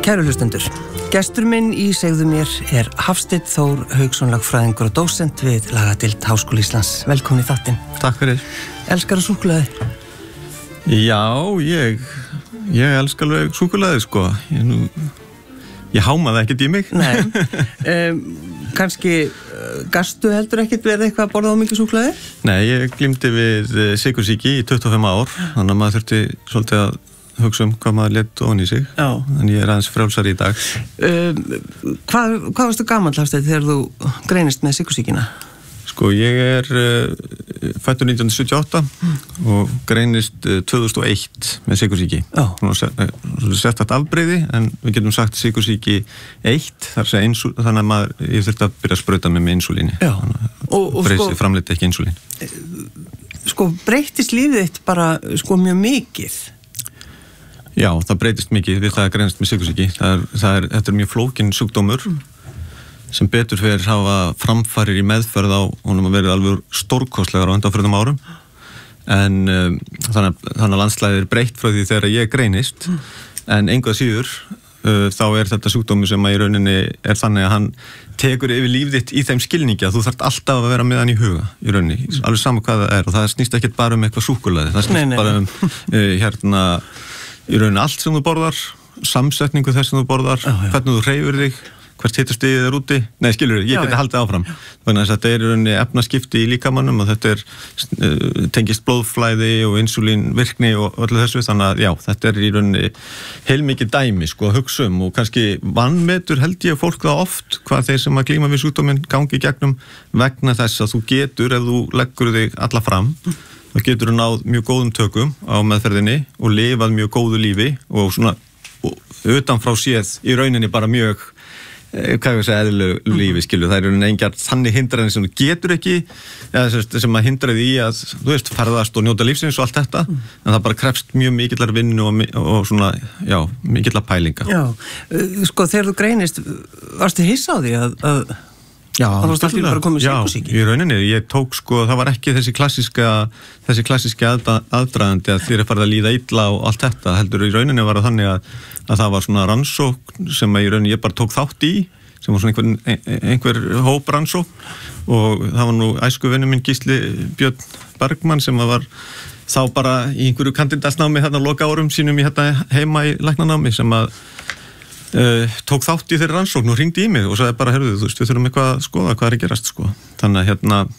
Kæru hlustendur, gestur minn í Segðu mér Hafsteinn Þór Hauksson, lagfræðingur og dósent við lagadeild Háskóla Íslands. Velkomin í þáttinn. Takk fyrir. Elskar þú súkkulaði? Já, ég elskar alveg súkkulaði, sko. Ég háma það ekkert í mig. Nei. Kannski gastu heldur ekkert verið eitthvað að borða á mikið súkkulaði? Nei, ég glímdi við sykursýki í 25 ár, þannig að maður þurfti svolítið að hugsa hvað maður lét ofan í sig. Já. En ég aðeins frjálsari í dag. Hvað varstu gamall, Hafsteinn, þegar þú greinist með sykursýkina? Sko, ég fæddur 1978 og greinist 2001 með sykursýki. Já. Sérstakt afbrigði, en við getum sagt sykursýki 1, þannig að ég þurfti að byrja að sprauta mig með insúlíni. Já. Og breysi framleiti ekki insúlín. Sko, breytist lífið þitt bara mjög mikið? Já, það breytist mikið við það að greinast með sykursýki. Þetta er mjög flókinn sjúkdómur sem betur fyrir hafa framfarir í meðferð á honum að verið alveg stórkostlegar á undanförnum árum. En þannig að landslæðið breytt frá því þegar ég greinist. En engu að síður þá þetta sjúkdómur sem að í rauninni þannig að hann tekur yfir líf þitt í þeim skilningi að þú þarft alltaf að vera með hann í huga í rauninni, alveg sama hvað það og það snýst ekkert bara eitthvað súkkulaði, það snýst bara í rauninni allt sem þú borðar, samsetningu þess sem þú borðar, hvernig þú hreyfir þig, hvert hitastigið er úti. Nei, skilur ég geti haldið áfram. Þannig að þetta er í rauninni efnaskipti í líkamannum og þetta tengist blóðflæði og insúlínvirkni og öllu þessu, þannig að já, þetta er í rauninni heilmikið dæmi, sko, að hugsa og kannski vanmetur held ég fólk það oft hvað þeir sem að glíma við sjúkdóminn gangi gegnum vegna þess að þú getur, ef þú leggur þig alla fram, þá getur þú náð mjög góðum tökum á meðferðinni og lifað mjög góðu lífi og svona utan frá séð í rauninni bara mjög eðlilegu lífi, skilju. Það eru engar þannig hindranir sem þú getur ekki sem að hindra því að þú veist, ferðast og njóta lífsins og allt þetta, en það bara krefst mjög mikillar vinnu og svona, já, mikillar pælinga. Já, sko, þegar þú greinist varstu hissa á því að það varst allir bara komið sykursýki? Já, í rauninni, ég tók, sko, það var ekki þessi klassíski aðdragandi að þér farið að líða illa og allt þetta, heldur í rauninni var það þannig að það var svona rannsókn sem í rauninni ég bara tók þátt í, sem var svona einhver hóprannsókn og það var nú æskuvinur minn Gísli Björn Bergmann sem var þá bara í einhverju kandidatsnámi þarna loka árum sínum í heima í læknanámi sem að tók þátt í þeirri rannsókn og hringdi í mig og sagði bara, heyrðu, þú veist, við þurfum eitthvað að skoða hvað er að gerast, sko. Þannig að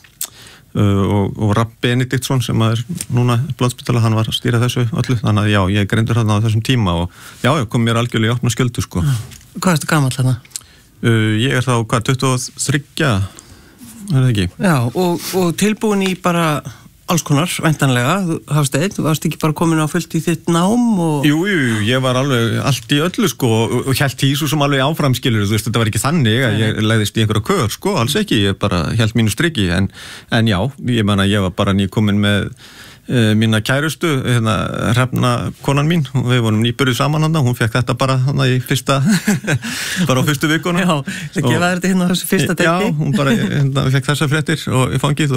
og Rapp Benediktsson sem er núna Landspítala, hann var að stýra þessu öllu, þannig að já, ég greindur þarna á þessum tíma og já, kom mér algjörlega í opna skjöldu, sko. Hvað ertu gamall þarna? Ég þá, 23, er það ekki? Já, og tilbúin í bara alls konar, væntanlega, Hafsteinn, þú varst ekki bara komin á fullt í þitt nám og... Jú, ég var alveg allt í öllu, sko, og hélt í svo sem alveg áframskilur, þú veist, þetta var ekki þannig að ég legðist í einhverja kör, sko, alls ekki, ég bara hélt mínu striki, en já, ég var bara nýkomin með mína kærustu, Hrefna konan mín, og við vorum nýbyrjuð saman hana, hún fekk þetta bara hana í fyrsta, bara á fyrstu vikuna. Já, það gefa þetta hérna á þessu fyrsta degi. Já, hún bara fekk þessar fréttir og í fangið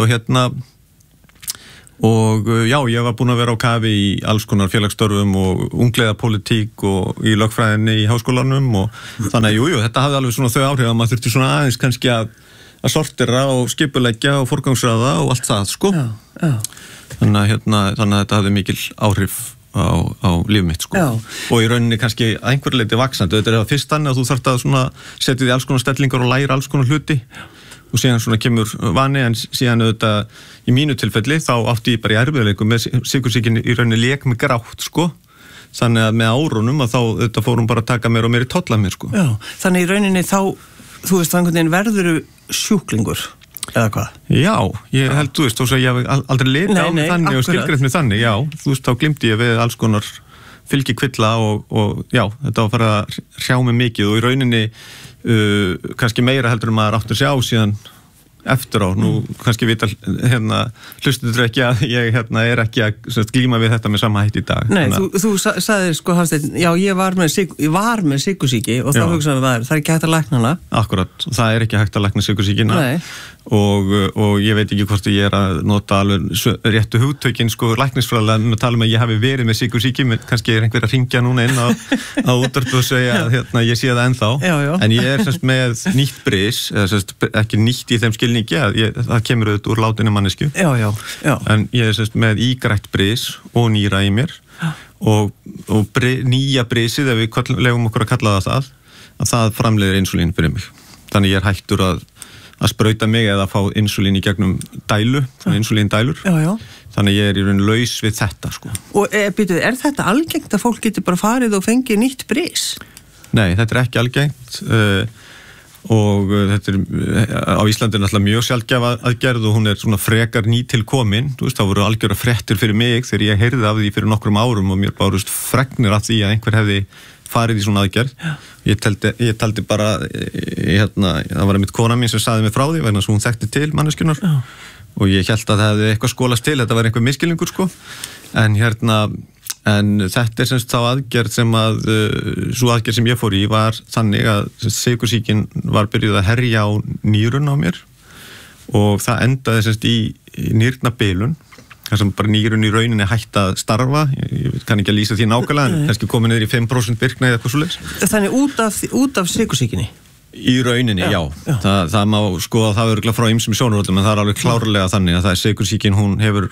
og já, ég var búin að vera á kafi í alls konar félagsstörfum og ungleiðapólitík og í lögfræðinni í háskólanum og þannig að jú, þetta hafði alveg svona þau áhrif að maður þurfti svona aðeins kannski að sortera og skipuleggja og forgangsraða og allt það, sko. Já. Þannig að þetta hafði mikil áhrif á líf mitt, sko. Já. Og í rauninni kannski einhver leiti vaxandi. Þetta er fyrst þannig að þú þarft að svona setja því alls konar stellingar og læra alls konar hluti og síðan svona kemur vani, en síðan auðvitað í mínu tilfelli þá átti ég bara í erfiðleikum með sykursýkin í rauninni lék með grátt, sko. Þannig að með árunum að þá þetta fórum bara að taka mér og mér í tolla mér, sko. Já, þannig í rauninni þá, þú veist, einhvern veginn verðuru sjúklingur, eða hvað? Já, ég held, þú veist, þó að ég hef aldrei litið á mig þannig og skilgreint mig þannig, já, þú veist, þá glimti ég við alls konar fylgikvilla og já, þetta var að fara að hrjá mig mikið og í rauninni kannski meira heldur maður áttur sig á síðan eftir á, nú kannski vita hlustendur ekki að ég er ekki að glíma við þetta með sama hætti í dag. Nei, þú sagðir, sko, Hafsteinn, já, ég var með sykursýki og þá hugsaði maður, það er ekki hægt að lækna hana. Akkurat, það er ekki hægt að lækna sykursýkina og ég veit ekki hvort ég að nota alveg réttu hugtökin sko læknisfræðilega með tala að ég hafi verið með sykursýki, kannski einhver að hringja núna inn á útvarp og segja að ég sé það ennþá, en ég semst með nýtt bris, ekki nýtt í þeim skilningi að það kemur auðvitað úr látinni mannesku, en ég semst með ígrætt bris og nýra í mér og nýja brisið, ef við legum okkur að kalla það að það framleiðir insúlín fyrir mig, þannig ég hættur að sprauta mig eða að fá insúlín í gegnum dælu, insúlíndælur. Þannig ég í raun laus við þetta, sko. Og er þetta algengt að fólk getur bara farið og fengið nýtt bris? Nei, þetta ekki algengt og þetta á Íslandi náttúrulega mjög sjaldgæf aðgerð og hún svona frekar nýtilkomin. Þú veist, það voru algjöra fréttir fyrir mig þegar ég heyrði af því fyrir nokkrum árum og mér bárust fregnir af því að einhver hefði farið í svona aðgerð. Ég taldi bara, það var einmitt kona mín sem sagði mig frá því vegna svo hún þekkti til manneskjunar og ég hélt að það hefði eitthvað skólast til, þetta var einhver miskilningur sko, en þetta semst þá aðgerð sem svo aðgerð sem ég fór í var þannig að sykursýkin var byrjuð að herja á nýrun á mér og það endaði semst í nýrnabilun, þar sem bara nýrun í rauninni hætt að starfa, ég kann ekki að lýsa því nákvæmlega, en kannski komið niður í 5% virkna eða eitthvað svoleiðis. Þannig út af sykursýkinni? Í rauninni, já. Það má skoða það örugglega frá ýmsum sjónarhornum, en það alveg klárlega þannig að það sykursýkin, hún hefur,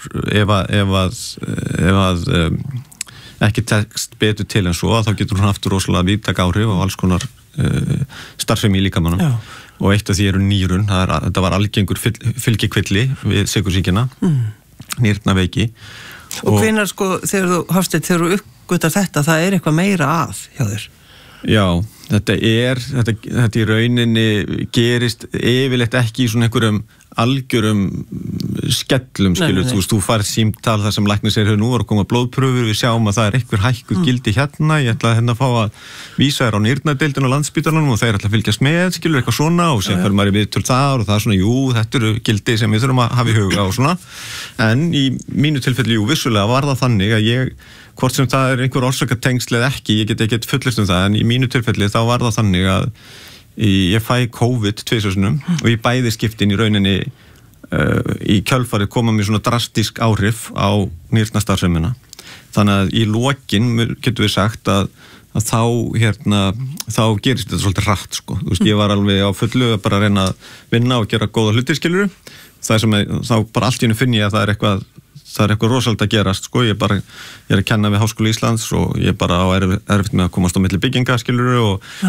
ef að ekki tekst betur til en svo, þá getur hún haft rosalega víðtæk áhrif og alls konar starfsemi í líkamanum. Og eitt af því eru nýrun, þetta var algengur fylgikvilli við sykursýkina. Nýrnaveiki. Og hvenær sko, þegar þú uppgötar þetta, það eitthvað meira að hjá þér? Já, þetta í rauninni gerist yfirleitt ekki í svona einhverjum algjörum skellum, skilur, þú færð símtal þar sem læknir segir, nú að koma blóðpröfur, við sjáum að það einhver hækkuð gildi hérna, ég ætla að fá að vísa þér á nýrnadeildin á Landspítalanum og þeir ætla að fylgjast með, skilur, eitthvað svona og sem fyrir maður í viðtöl þar og það svona, jú, þetta eru gildi sem við þurfum að hafa í huga og svona, en í mínu tilfelli, jú, vissulega var það þannig að ég, hvort sem það einhver orsakatengsl eða ekki, ég get ekki fullist það, en í mínu tilfelli þá var það þannig að ég fæ COVID 2 sinnum og í bæði skiptin í rauninni í kjölfarið koma mér svona drastísk áhrif á nýrnastarfsemina. Þannig að í lokin getum við sagt að þá gerist þetta svolítið hratt sko. Þú veist, ég var alveg á fullu að bara reyna að vinna og gera góða hluti, skilurðu. Það sem þá bara allt í einu finn ég að það er eitthvað rosalega að gerast sko, ég er að kenna við Háskóla Íslands og ég bara á erfitt með að komast á milli bygginga, skilurðu,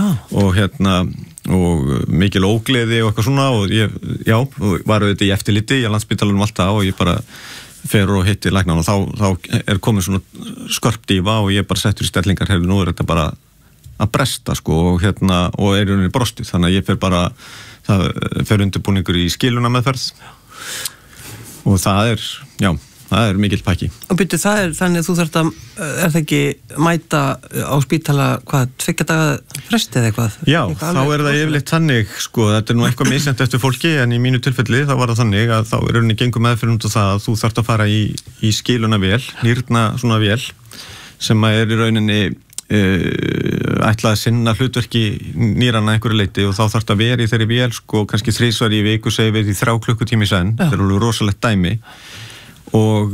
og mikil ógleði og eitthvað svona og var auðvitað í eftirliti í Landspítalanum alltaf og ég bara fer og hitti læknan og þá komið svona skörpdífa og ég bara settur í stellingar, nú þetta bara að bresta sko og í rauninni brostið, þannig að ég fer undirbúningur í skilunarmeðferð og það er mikill pakki. Og byrju, þannig að þú þarft að, það ekki mæta á spítala, 2 daga fresti eða eitthvað? Já, þá það yfirleitt þannig, sko, þetta nú eitthvað misjænt eftir fólki, en í mínu tilfelli þá var það þannig að þá rauninni gengur meðferð út á það að þú þarft að fara í skilunavél, nýrna svona vél, sem í rauninni ætla að sinna hlutverki nýrana einhverju leyti og þá þarft að vera í þeirri vél, sko, kannski 3 svar í viku, segjum við í 3 klukkutími í senn, þetta alveg rosalegt dæmi. Og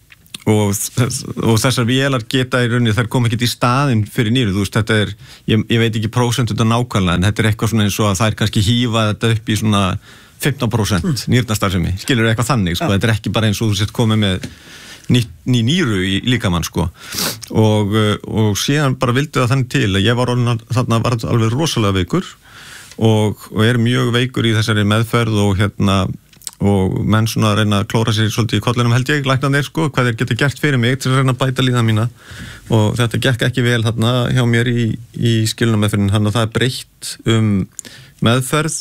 þessar vélar geta í rauninni, þær kom ekki í staðinn fyrir nýru, þú veist, þetta ég veit ekki prósentu nákvæmlega, en þetta eitthvað svona eins og að þær kannski hífa þetta upp í svona 15% nýrnastarfsemi, skilur eitthvað þannig, sko, þetta ekki bara eins og þú sett komið með ný nýru í líkamann, sko, og síðan bara vildi það þannig til að ég var alveg rosalega veikur og mjög veikur í þessari meðferð og menn svona að reyna að klóra sér svolítið í kollinum held ég, læknarnir sko, hvað þeir geta gert fyrir mig til að reyna að bæta líðan mína og þetta gekk ekki vel þarna hjá mér í skilunarmeðferðin, þannig að það breytt meðferð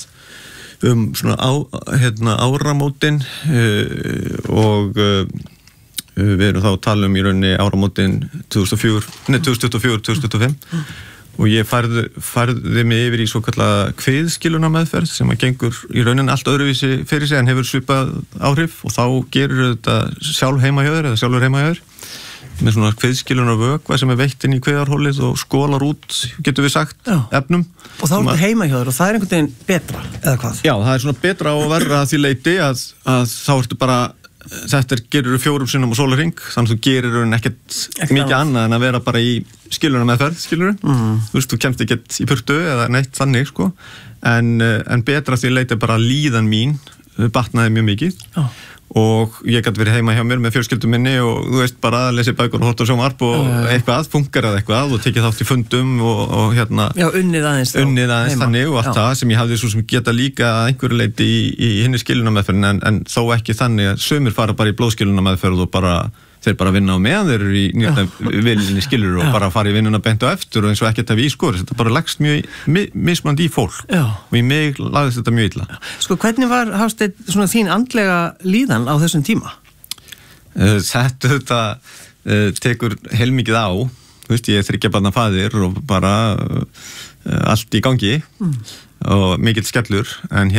svona áramótin og við erum þá að tala í rauninni áramótin 2024-2025 og ég færði mig yfir í svo kallega kviðskilunarmeðferð sem að gengur í rauninni allt öðruvísi fyrir sig en hefur svipað áhrif og þá gerur þetta sjálfur heima hjá þér með svona kviðskilunar vökva sem veitt inn í kviðarhólið og skólar út, getur við sagt, efnum. Og þá er þetta heima hjá þér og það er einhvern veginn betra, eða hvað? Já, það er svona betra og verra að því leyti að þá ertu bara, þetta gerir 4 sinnum á sólarhring, þannig að þú gerir ekkert mikið annað en að vera bara í skilunarmeðferð, skilurðu. Þú veist, þú kemst ekkert í burtu eða neitt þannig, sko. En betra því leyti bara líðan mín batnaði mjög mikið. Og ég gæti verið heima hjá mér með fjölskyldum minni og þú veist bara að lesa bækur og horta á sjónvarp og eitthvað, funkar eitthvað og tekið þátt í fundum og hérna unnið aðeins þannig og allt það sem ég hafði svo sem geta líka að einhverju leyti í hinni skilunarmeðferðin en þó ekki þannig að sumir fara bara í blóðskilunarmeðferð og bara þeir bara vinna á meðan þeir eru í nýrnavilinni skilur og bara fara í vinnuna beint á eftir og eins og ekkert hafi í skori, þetta bara leggst mjög mismunandi í fólk og í mig lagðist þetta mjög illa. Sko, hvernig var, Hafsteinn, svona þín andlega líðan á þessum tíma? Þetta tekur heilmikið á, þú veist, ég er 3 barna faðir og bara allt í gangi og mikill skellur en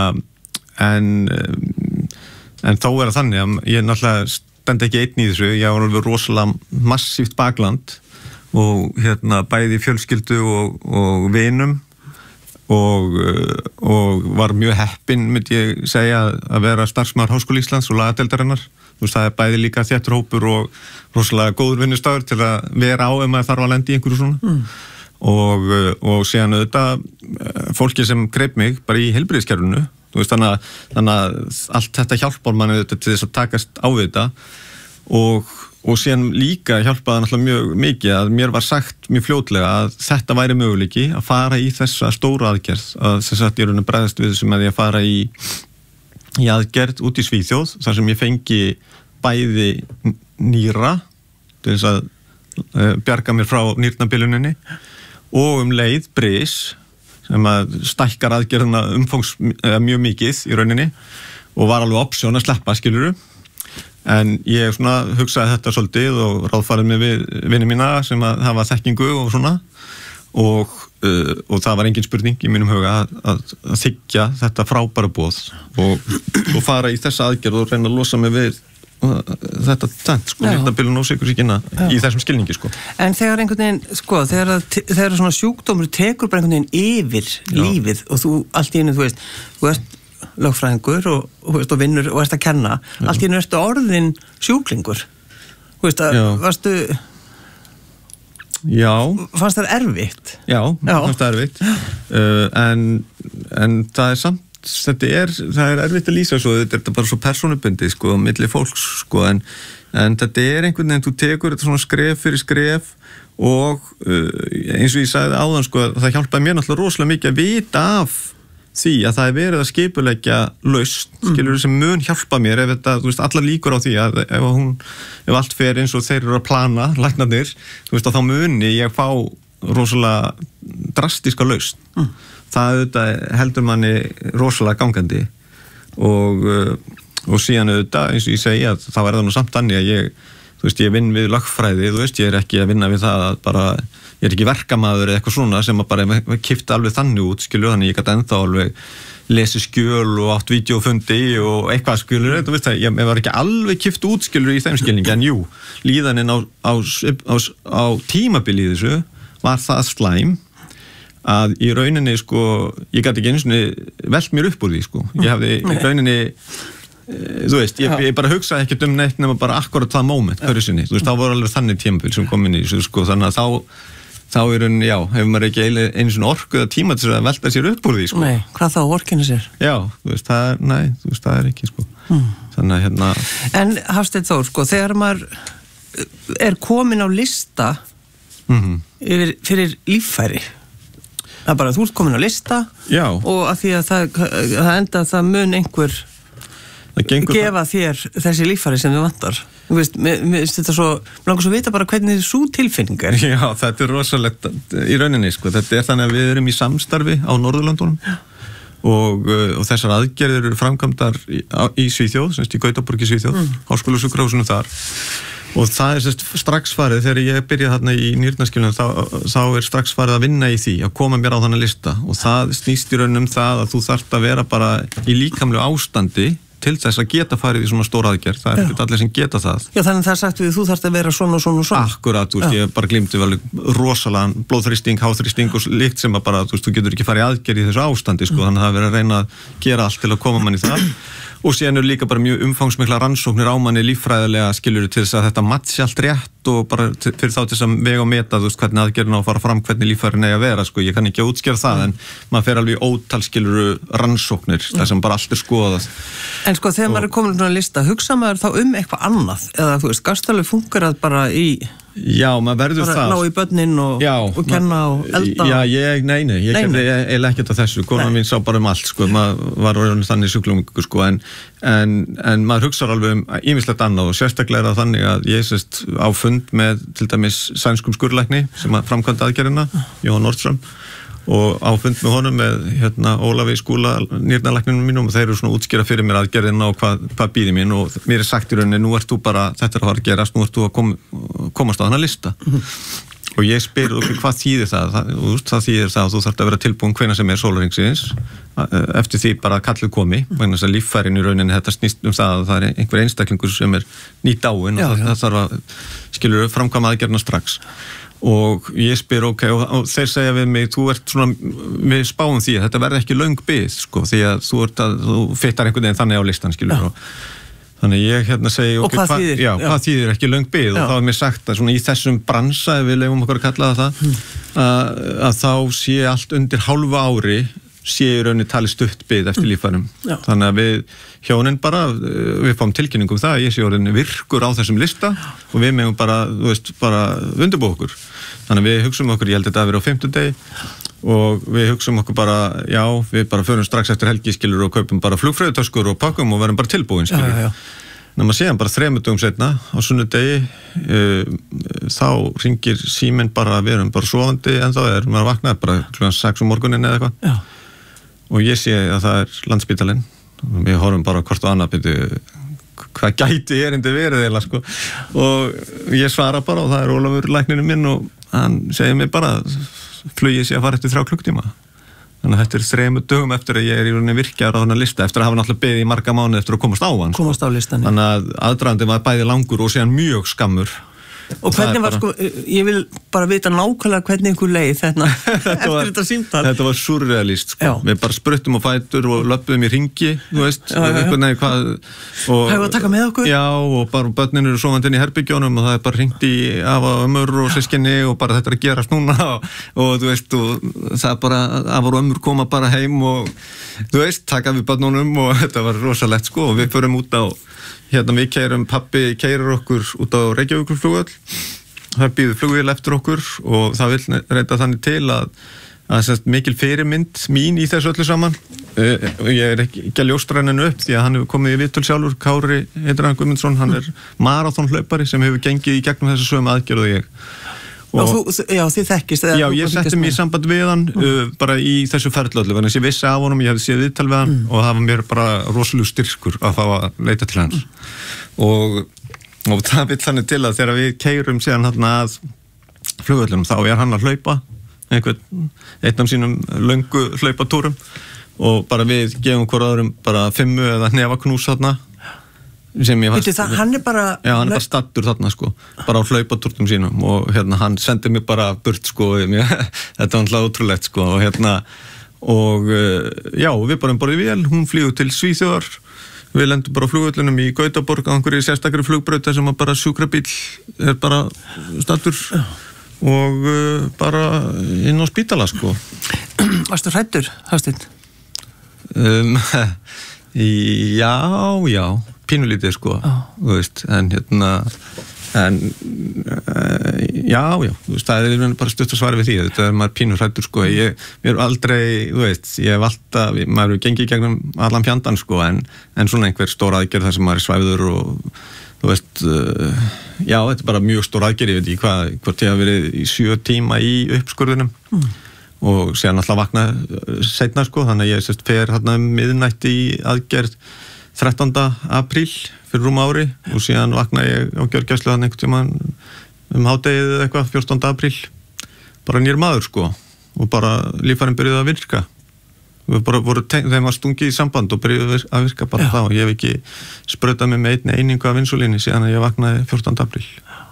en þó er það þannig að ég náttúrulega stend ekki einn í þessu, ég var alveg rosalega massíft bakland og bæði fjölskyldu og vinum og var mjög heppinn, myndi ég segja, að vera starfsmaður Háskóla Íslands og lagadeildarinnar. Þú veist, það er bæði líka þéttur hópur og rosalega góður vinnustaður til að vera á ef maður þarf að lenda í einhverju svona. Og síðan auðvitað fólki sem greip mig bara í heilbrigðiskerfinu. Þú veist, þannig að allt þetta hjálpar manni auðvitað til þess að takast á við þetta og síðan líka hjálpaði náttúrulega mjög mikið að mér var sagt mjög fljótlega að þetta væri möguleiki að fara í þessa stóru aðgerð að þess að ég raun bregðast við þessu með því að fara í aðgerð út í Svíþjóð þar sem ég fengi bæði nýra til þess að bjarga mér frá nýrnabiluninni og leið bris sem að stækkar aðgerðina mjög mikið í rauninni og var alveg option að sleppa, skilurðu. En ég svona hugsaði þetta svolítið og ráðfærið mig við vini mína sem að hafa þekkingu og svona og það var engin spurning í mínum huga að þiggja þetta frábæra boð og fara í þessa aðgerð og reyna að losa mig við þetta tent, sko, nýrnabilun og sykursýkina í þessum skilningi, sko. En þegar einhvern veginn, sko, þegar svona sjúkdómur tekur bara einhvern veginn yfir lífið og þú allt í einu, þú ert lögfræðingur og vinnur og ert að kenna, allt í einu ertu orðin sjúklingur. Þú veist, varstu... Já. Fannst það erfitt? Já, fannst það erfitt. En það er samt það er erfitt að lýsa svo, þetta er bara svo persónubundi, sko, milli fólks, sko, en þetta er einhvern veginn, þú tekur þetta svona skref fyrir skref og eins og ég sagði áðan, sko, það hjálpaði mér náttúrulega rosalega mikið að vita af því að það er verið að skipuleggja lausn, skilur sem mun hjálpa mér ef þetta, þú veist, allar líkur á því að ef allt fer eins og þeir eru að plana, læknarnir, þú veist, að þá muni ég fá rosalega drastíska lausn. Það auðvitað heldur manni rosalega gangandi og síðan auðvitað, eins og ég segi að þá er það nú samt þannig að ég vinn við lögfræði, þú veist, ég er ekki að vinna við það að bara, ég er ekki verkamaður eða eitthvað svona sem að bara kipta alveg þannig út, skilur, þannig ég gæti ennþá alveg lesi skjöl og átt vídeófundi og eitthvað, skilur, þú veist það, ég var ekki alveg kipt út, skilur, í þeim skilningi, en jú, líðaninn á tímabili í þessu var það slæm að í rauninni, sko, ég gæti ekki einu svona velt mér upp úr því, sko. Ég hafði í rauninni, þú veist, ég bara hugsaði ekkert neitt nema bara akkurat það moment, hverju sinni. Þú veist, þá voru alveg þannig tímabil sem kom inn í þessu, sko, þannig að þá í rauninni, já, hefur maður ekki einu svona orku eða tíma til að velta sér upp úr því, sko. Nei, hvað þá, orkinu sér? Já, þú veist, það er ekki, sko. Þannig að En Hafsteinn Þór, sko, þegar maður er komin á lista fyrir líffæri, það er bara að þú ert komin á lista og að því að það enda að það mun einhver gefa þér þessi líffæri sem þið vantar. Þú veist, mér finnst þetta svo, mér langar svo að vita bara hvernig svo tilfinning er. Já, þetta er rosalegt í rauninni, sko. Þetta er þannig að við erum í samstarfi á Norðurlöndunum og þessar aðgerðir eru framkvæmdar í Svíþjóð, semst í Gautaborg í Svíþjóð, Háskólasjúkrahúsinu þar. Og það er strax farið, þegar ég byrjaði þarna í nýrnaskilunum, þá er strax farið að vinna í því, að koma mér á þannig lista. Og það snýst í raun það að þú þarft að vera bara í líkamlegu ástandi til þess að geta farið í svona stóra aðgerð, það ekkert allir sem geta það. Já, þannig það sagt við, þú þarft að vera svona og svona og svona. Akkurat, ég bara glimti vel rosalega blóðþrýsting, háþrýsting og líkt sem að bara, þú getur ekki farið í aðgerð í þessu ástandi, sko, þannig að það er verið að reyna að gera allt til að koma manni það. Og síðan líka bara mjög umfangsmikla rannsóknir á manni líffræðilega skilur til þess að þetta matsi allt rétt og bara fyrir þá til þess að vega og meta, þú veist, hvernig aðgerðin á að fara fram, hvernig líffærin eigi að vera, sko, ég kann ekki að útskýra það, en maður fer alveg ótal skilur rannsóknir, það sem bara allt skoðað. En sko, þegar maður komin svona lista, hugsa maður þá eitthvað annað, eða þú veist, gastalveg fungerað bara í... Já, maður verður það. Bara ná í börnin og kenna og elda. Já, ég gerði eiginlega ekkert af þessu. Konan mín sá bara allt, sko. Maður var orðinn þannig sjúklingur, sko. En maður hugsar alveg ýmislegt annað og sérstaklega það þannig að ég sést á fund með til dæmis sænskum skurðlækni sem framkvæmdi aðgerðina, Jóhann Nordström, og á fund með honum með Ólafi Skúla, nýrnalækninum mínum, og þeir eru svona útskýra fyrir mér aðgerðina og hvað býði mín og mér er sagt í rauninni, nú ert þú bara, þetta að fara að gerast, nú ert þú að komast á þennan lista. Og ég spyr okkur, hvað þýðir það? Það þýðir það að þú þarft að vera tilbúin hvenær sem sólarhringsins, eftir því bara að kallið komi, vegna þess að líffærin í rauninni, þetta snýst það að það er einhver einstaklingur sem nýdáinn og það þarf að, skilur, framkvæma aðgerðina strax. Og ég spyr, ok, og þeir segja við mig, þú ert svona, við spáum því að þetta verði ekki löng bið, sko, því að þú fittar einhvern veginn þannig á listan, skilur, og þannig ég segi, ok, hvað þýðir ekki löng bið, og þá er mér sagt að svona í þessum bransa, ef við lefum okkur að kalla það, að þá sé allt undir hálfa ári, sé í rauninni talið stutt bið eftir líffærum. Þannig að við hjónin bara, við fáum tilkynningum það, ég sé orðin virkur á þessum lista og við megum bara, þú veist, bara undirbúa okkur. Þannig að við hugsum okkur, ég held þetta að vera á 50 degi og við hugsum okkur bara, já, við bara förum strax eftir helgi, skilur, og kaupum bara flugfreyðutöskur og pakkum og verðum bara tilbúin, skilur. Þannig að séðan bara 3 dögum seinna á sunnudegi, þá hringir síminn bara, við erum bara sofandi en þá maður vaknar bara kl. 6 morgunin eða eitthvað. Og ég sé að það er Landspítalinn og við horfum bara hvort og annað hvað gæti erindi verið eða, sko. Og ég svara bara og það er Ólafur læknirinn minn og hann segir mér bara flugið sé að fara eftir 3 klukktíma. Þannig að þetta er 3 dögum eftir að ég í rauninni virkjaður á þennan lista eftir að hafa náttúrulega beðið í marga mánuði eftir að komast á hann. Komast á listanni. Þannig að aðdragandinn var bæði langur og síðan mjög skammur. Og hvernig var, sko, ég vil bara vita nákvæmlega hvernig einhver leið eftir þetta símtal. Þetta var surrealist, sko. Við bara spruttum á fætur og löppuðum í hringi, þú veist, hvað... Hefur að taka með okkur? Já, og bara börnin eru sofandi inn í herbyggjónum og það er bara hringt í afa og ömmur og systkini og bara þetta er að gerast núna og þú veist, og það bara, afa og ömmur koma bara heim og, þú veist, taka við börnunum og þetta var rosalegt, sko, og við förum út á við pappi keyrir okkur út á Reykjavíkurflugvöll, það býður flugvél eftir okkur og það vil reynda þannig til að mikil fyrirmynd mín í þessu öllu saman. Ég er ekki að ljóstra henni upp því að hann hefur komið í viðtöl sjálfur, Kári heitir hann Guðmundsson, hann er maraþonhlaupari sem hefur gengið í gegnum þessu sömu aðgerð og ég. Já, þið þekkist? Já, ég setti mig í samband við hann bara í þessu ferli öllu, þannig að ég vissi af honum, ég hefði séð viðtal við hann og það var mér bara rosalega styrkur að fá að leita til hans. Og það vill þannig til að þegar við keyrum síðan hann að flugvöllunum, þá er hann að hlaupa, einn af sínum löngu hlaupatúrum og bara við gefum hver öðrum bara 5 eða hnefaknús þarna. Hann er bara... Já, hann er bara stattur þarna, sko, bara á hlaupatúrtum sínum og hann sendi mig bara burt, sko, þetta var alltaf ótrúlegt, sko, og já, við bara borðið vél, hún flýgur til Svíþjóðar, við lendum bara á flugvöllunum í Gautaborg á einhverju sérstakri flugbraut sem bara sjúkrabíll er bara stattur og bara inn á spítala, sko. Varstu hræddur, Hafsteinn? Já, pínulítið, sko, þú veist, en já, þú veist, það er bara stutt að svara við því, þetta er maður pínur hræddur, sko, mér er aldrei, þú veist, ég hef alltaf, maður hefur gengið gegnum allan fjandann, sko, en svona einhver stór aðgerð þar sem maður er svæfður og, þú veist, já, þetta er bara mjög stór aðgerð, ég veit ekki hvort ég hafa verið í 7 tíma í uppskurðunum og síðan alltaf vakna seinna, sko, þannig að ég fer hérna miðnætti í aðgerð 13. apríl fyrir rúma ári og síðan vakna ég á gjörgæslu þannig einhvern tímann hádegið eða eitthvað 14. apríl bara nýr maður, sko, og bara líffærin byrjuði að virka við bara þeim var stungið í samband og byrjuði að virka bara þá. Ég hef ekki sprautað mig með einni einingu af insúlíni síðan að ég vaknaði 14. apríl.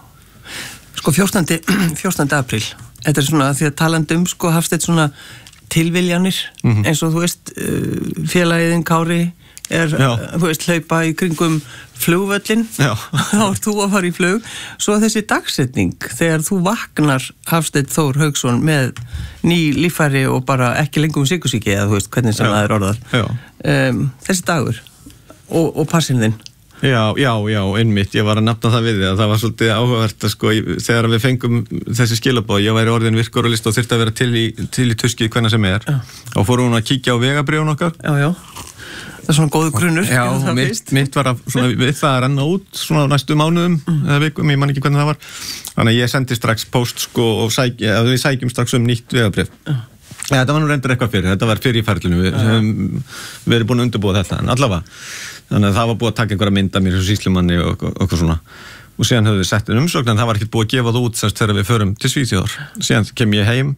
Sko 14. apríl, þetta svona því að talandi sko Hafsteinn svona tilviljanir, eins og þú veist félagiðin Kári þú veist, hlaupa í kringum flugvöllin, þá þú að fara í flug, svo þessi dagsetning þegar þú vaknar Hafsteinn Þór Hauksson með ný líffæri og bara ekki lengur sykursýki eða þú veist, hvernig sem það orðað þessi dagur og passinn þinn. Já, einmitt, ég var að nefna það við þig að það var svolítið áhugavert að sko, þegar við fengum þessi skilaboð, ég væri orðin virkur og list og þyrfti að vera til í tuskið hvenna sem og fórum hún að kíkja á vegabréfun okkar. Já. Það er svona góðu grunnur. Já, mitt var við það að renna út svona næstu mánuðum eða vikum, ég man ekki hvernig það var. Þannig að ég sendi strax post sko og við sækjum strax nýtt vegabréf. Þetta var nú reyndar eitthvað fyrir, þetta var fyrir í ferlinu, við erum búin að undirbúa þetta, en allavega. Þannig að það var búið að taka einhverja mynd af mér sem sýslumanni og eitthvað svona. Og síðan höfðu við sett umsókn, en það var ekkert búið að gefa það út þegar við förum til Svíþjóðar. Síðan kem ég heim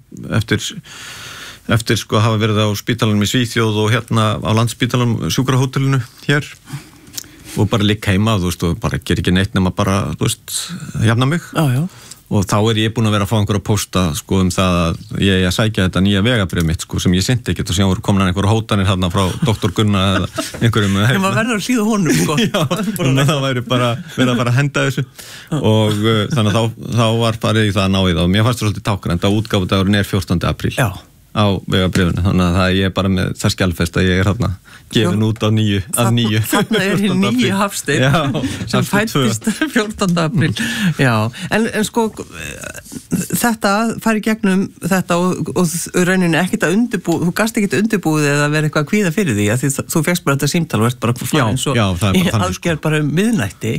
eftir sko að hafa verið á spítalanum í Svíþjóð og hérna á Landspítalanum sjúkrahótelinu hér og bara ligg heima, þú veist, og bara ger ekki neitt nema bara, þú veist, jafna mig. Já. Og þá ég búin að vera að fá einhverja pósta sko það að ég sækja þetta nýja vegabréf mitt sko sem ég synti ekkert og síðan voru komin einhverja hótanir hérna frá Dr. Gunna eða einhverjum. En maður verður að hlýða honum sko. Já, þannig að það væri bara verið að fara að henda þessu og þannig að þá var farið í það að ná í það og mér fannst það svolítið táknrænt að útgáfudagurinn 14. apríl. Já. Á vegabréfinu, þannig að það ég bara með það skjálfest að ég hérna gefin út af nýju. Þannig hinn nýju Hafsteinn sem fættist 14. apríl. Já, en sko þetta fari gegnum þetta og rauninni ekkert að undirbúið, þú gast ekkert undirbúið eða verið eitthvað að kvíða fyrir því að þú fékkst bara þetta símtal og ert bara farin svo í aðgerð bara miðnætti.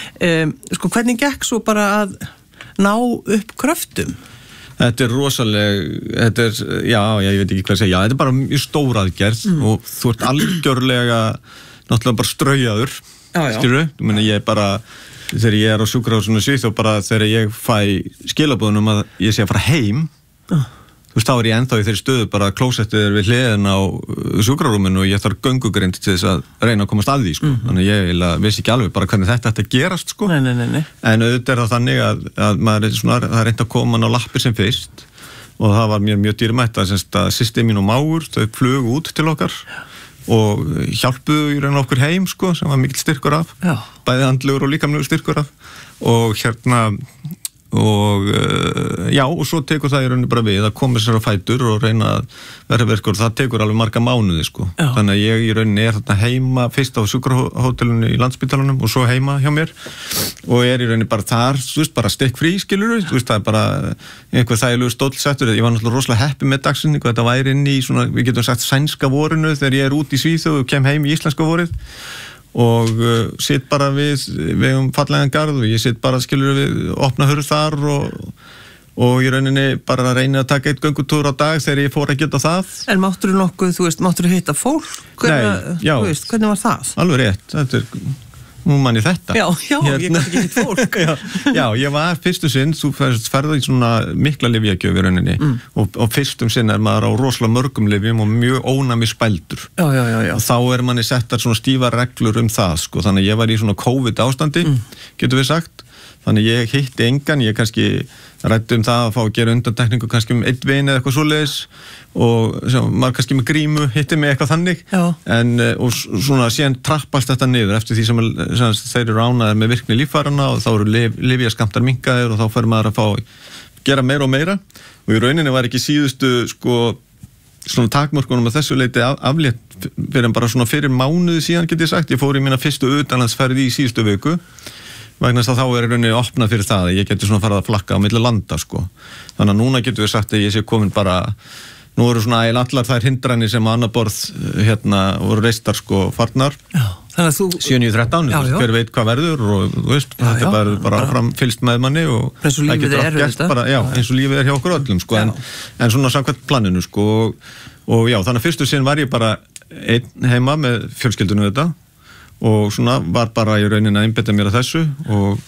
Sko hvernig gekk svo bara að ná upp kröftum? Þetta er rosalega, ég veit ekki hvað að segja, þetta er bara mjög stór aðgerð og þú ert algjörlega, náttúrulega bara straujaður, skilurðu? Ég meina ég bara, þegar ég er á sjúkrahúsinu Svíþjóð, bara þegar ég fæ skilaboðum að ég sé að fara heim, þú veist, þá ég ennþá í þeirri stöðu bara að klósettið við hliðin á sjúkrarúminu og ég þarf göngugrind til þess að reyna að komast að því, sko. Þannig ég vissi ekki alveg bara hvernig þetta ætti að gerast, sko. Nei. En auðvitað er það þannig að maður er svona, það er reynt að koma á lappir sem fyrst og það var mjög dýrmætt að systir mín og mágur, þau flugu út til okkar og hjálpuðu í raun okkur heim, sko, sem var mikill styrkur af, bæði andlegur og líkamlegur styrkur af og hérna og og svo tekur það í rauninni bara við að koma sér á fætur og reyna að vera verkur, það tekur alveg marga mánuði sko. Þannig að ég í rauninni er þarna heima fyrst á sjúkrahótelinu í Landspítalanum og svo heima hjá mér og er í rauninni bara þar, þú veist, bara stekk frí skilur þú veist, það er bara einhver þægilegu stólsettur, ég var náttúrulega rosalega heppi með dagsinningu, þetta væri inn í svona, við getum sagt sænska vorinu þegar ég er út í Svíþjóð og kem heim í íslenska vorið og sitt bara við fallegan garð og ég sitt bara skilur við opna hurð þar og í rauninni bara að reyna að taka eitt göngutúr á dag þegar ég fór að geta það. En máttur þú nokkuð, þú veist, máttur þú hitta fólk? Hvernig var það? Alveg rétt, þetta er nú mann í þetta. Já, ég kann ekki hitt fólk. Já, ég var fyrstu sinn, þú ferði í svona mikla lyfjagjöf í rauninni og fyrstum sinn er maður á rosalega mörgum lyfjum og mjög ónæmi spældur. Já. Og þá er manni settar svona stífa reglur það, sko, þannig að ég var í svona COVID ástandi, getur við sagt. Þannig ég hitti engan, ég kannski ræddi það að fá að gera undantekningu kannski eitt vin eða eitthvað svoleiðis og maður kannski með grímu hitti mig eitthvað þannig og svona síðan trappast þetta niður eftir því sem þeir eru ánæðir með virkni líffærana og þá eru lyfjaskammtar minnkaðir og þá fer maður að gera meira og meira og í rauninni var ekki síðustu sko svona takmörkunum að þessu leiti aflétt fyrir bara svona fyrir mánuði síðan get ég sagt, ég fór í mína fyrstu utanlandsferð í síðustu viku vegna þess að þá er rauninni opnað fyrir það að ég geti svona farið að flakka á milli landa sko. Þannig að núna getum við sagt að ég sé komin bara, nú eru svona allar þær hindranir sem á annað borð voru reistar sko farnar. Já, þannig að þú 7-13, hver veit hvað verður og þú veist, þetta er bara fram fylgst með manni og eins og lífið er þetta. Eins og lífið er hjá okkur öllum sko, en svona samkvæmt planinu sko og já, þannig að fyrstu sinn var ég bara einn heima með fjölskyldunum þetta og svona var bara í rauninni að einbeita mér að þessu og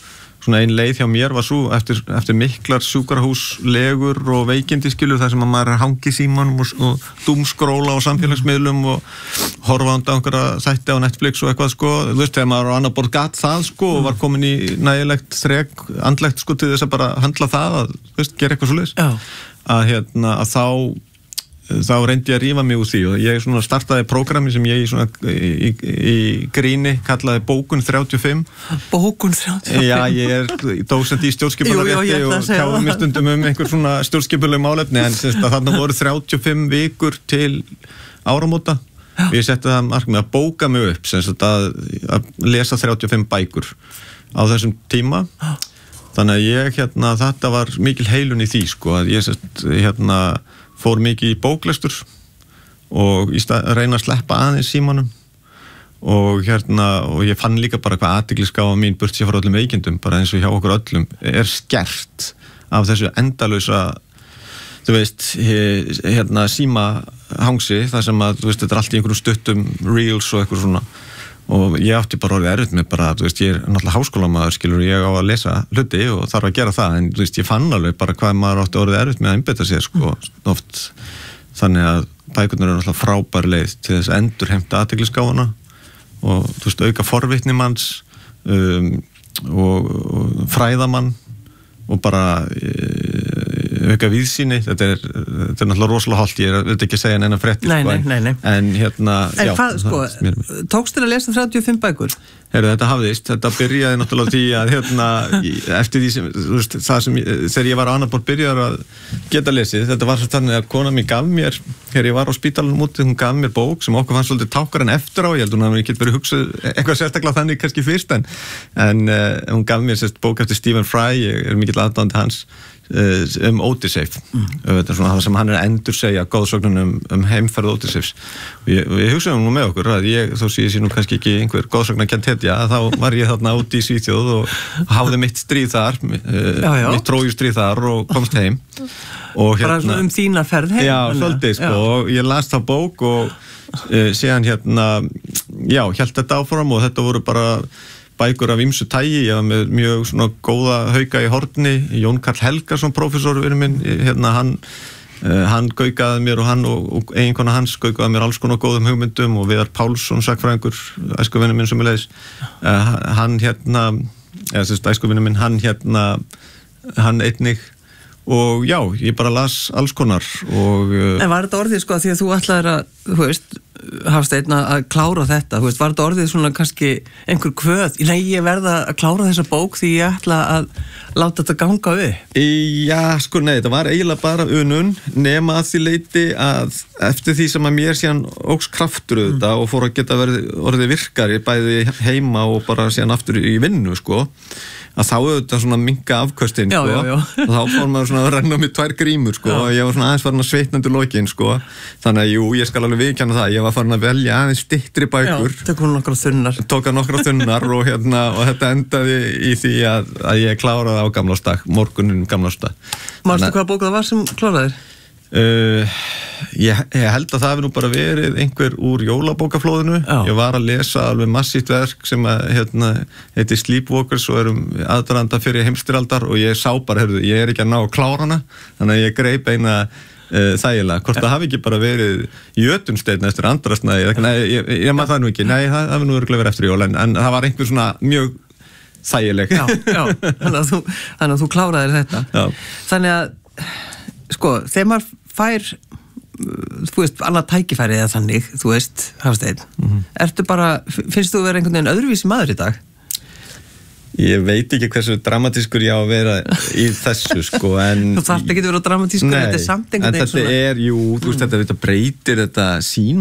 svona ein leið hjá mér var svo eftir miklar sjúkrahúslegur og veikindi skilur þar sem að maður hangi símanum og doomskróla á samfélagsmiðlum og horfa á einhverja þætti á Netflix og eitthvað sko, þú veist, þegar maður á annar borð gat það sko og var komin í nægilegt þrek, andlegt sko til þess að bara handla það að, þú veist, gera eitthvað svoleiðis að þá reyndi ég að rífa mig úr því og ég svona startaði prógrami sem ég í gríni kallaði Bókun 35. Bókun 35? Já, ég dósent í stjórnskipunarrétti og tjáði mér stundum einhver svona stjórnskipuleg málefni en þarna voru 35 vikur til áramóta. Ég setti það markmið að bóka mig upp, að lesa 35 bækur á þessum tíma. Þannig að ég þetta var mikil heilun í því sko, að ég fór mikið í bóklestur og reyna að sleppa aðeins símanum og ég fann líka bara hvað athyglisgáfa mín burt sér frá öllum veikindum, bara eins og hjá okkur öllum skert af þessu endalausa þú veist, símahangsi þar sem að, þú veist, þetta allt í einhverjum stuttum reels og eitthvað svona og ég átti bara orðið erfitt með bara, þú veist, ég náttúrulega háskólamaður, skilur, ég á að lesa hluti og þarf að gera það, en þú veist, ég fann alveg bara hvað maður átti orðið erfitt með að einbeita sér, sko, oft þannig að bækurnar eru náttúrulega frábær leið til þess að endurheimta athyglisgáfuna og, þú veist, auka forvitni manns og fræðamann og bara auka víðsýni, þetta er náttúrulega rosalega hollt, ég veit ekki að segja neina fréttir nei. En en hvað, sko, tókst þér að lesa 35 bækur? Þetta hafðist, þetta byrjaði náttúrulega því að eftir því sem, þú veist, þegar ég var á annar borð byrjaði að geta lesið, þetta var svo þannig að kona mín gaf mér, þegar ég var á spítalanum úti, hún gaf mér bók sem okkur fannst svolítið tákar en eftir á, ég held hún að mér ekki verið hugsað eitthvað sérstaklega þannig kannski fyrst, en hún gaf mér bók eftir Stephen Fry, ég er mikill aðdáandi hans, Ódysseif svona það sem hann að endursegja góðsögnum heimferð Ódysseifs og ég hugsaði nú með okkur að þó sé ég nú kannski ekki einhver góðsögnakennd hetja þá var ég þarna út í Svíþjóð og hafði mitt stríð þar mitt trójustríð þar og komst heim og bara svona þína ferð heim já, svolítið sko og ég las það bók og síðan hélt þetta áfram og þetta voru bara bækur af ýmsu tægi, ég var með mjög svona góða hauka í horni, Jón Karl Helgason prófessor minn, hann gaukaði mér og hann og eiginkona hans gaukaði mér alls konar góðum hugmyndum og Viðar Pálsson sagnfræðingur, æskuvinur minn sömuleiðis, æskuvinur minn, hann einnig og já, ég bara las alls konar og En var þetta orðið sko að því að þú ætlaðir að, þú veist, Hafsteinn að klára þetta, þú veist, var þetta orðið svona kannski einhver kvöð, nei ég verða að klára þessa bók því ég ætla að láta þetta ganga upp? Já, sko nei, þetta var eiginlega bara unun nema að því leyti að eftir því sem að mér síðan óks kraftur auðvitað og fór að geta orðið virkari bæði heima og bara síðan aftur í vinnu, sko að þá auðvitað svona minka afköstin sko, og þá fór maður svona að renna með 2 grímur sko, og ég var svona aðeins farin að sveitna undir lokin sko, þannig að jú, ég skal alveg viðurkenna það, ég var farin að velja aðeins styttri bækur. Já, tók nokkra þunnar og þetta endaði í því að ég kláraði á gamlársdag, morguninn gamlársdag. Manstu hvaða bók það var sem kláraðir? Ég held að það hefði nú bara verið einhver úr jólabókaflóðinu. Ég var að lesa alveg massíft verk sem heitir Sleepwalkers og aðdraganda fyrir heimsstyrjaldar og ég sá bara, ég er ekki að ná að klára hana, þannig að ég greip eina þægilega, hvort það hafi ekki bara verið Jötunsteinn eftir Andrasnæði, nei, ég maður það nú ekki, nei, það hefði nú örugglega verið eftir jól, en það var einhver svona mjög þægileg. Já, þannig að þú kláraðir þetta. Já. Þannig að, sko, þegar maður fær, þú veist, annað tækifæri eða þannig, þú veist, Hafsteinn, ertu bara, finnst þú að vera einhvern veginn öðruvísi maður í dag? Ég veit ekki hversu dramatískur ég á að vera í þessu, sko, en þú þarft ekki að vera dramatískur, þetta er samt einhvern veginn svona. En þetta jú, þú veist, þetta breytir þetta sín